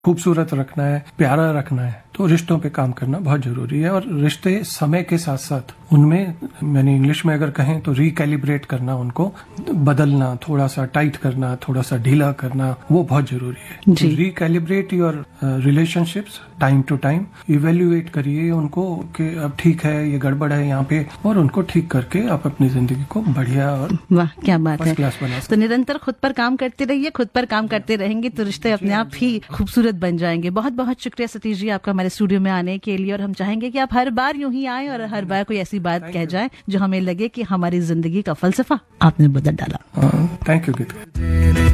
खूबसूरत रखना है, प्यारा रखना है, तो रिश्तों पे काम करना बहुत जरूरी है। और रिश्ते समय के साथ साथ उनमें, मैंने इंग्लिश में अगर कहें तो रिकैलिब्रेट करना, उनको बदलना, थोड़ा सा टाइट करना, थोड़ा सा ढीला करना, वो बहुत जरूरी है। Recalibrate your relationships time to time, evaluate करिए उनको कि अब ठीक है, ये गड़बड़ है यहाँ पे, और उनको ठीक करके आप अपनी जिंदगी को बढ़िया और वाह क्या बात है। क्लास बना तो निरंतर खुद पर काम करते रहिए, खुद पर काम करते रहेंगे तो रिश्ते अपने आप ही खूबसूरत बन जाएंगे। बहुत बहुत शुक्रिया सतीश जी आपका हमारे स्टूडियो में आने के लिए, और हम चाहेंगे कि आप हर बार यूं ही आए और हर बार कोई ऐसी बात कह जाए जो हमें लगे कि हमारी जिंदगी का फलसफा आपने बदल डाला। Thank you Gita.